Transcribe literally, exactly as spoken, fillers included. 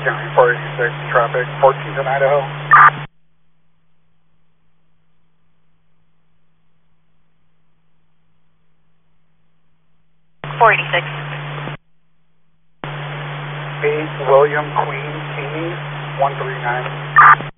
County, four eighty-six, traffic, fourteenth in Idaho. four eighty-six. eight William Queen, Amy, one three nine.